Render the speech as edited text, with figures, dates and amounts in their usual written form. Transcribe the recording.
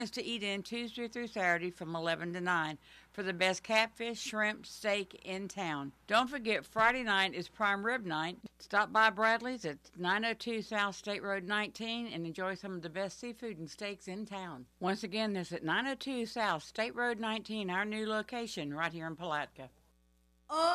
to eat in Tuesday through Saturday from 11 to 9 for the best catfish, shrimp, steak in town. Don't forget, Friday night is prime rib night. Stop by Bradley's at 902 South State Road 19 and enjoy some of the best seafood and steaks in town. Once again, this at 902 South State Road 19, our new location right here in Palatka.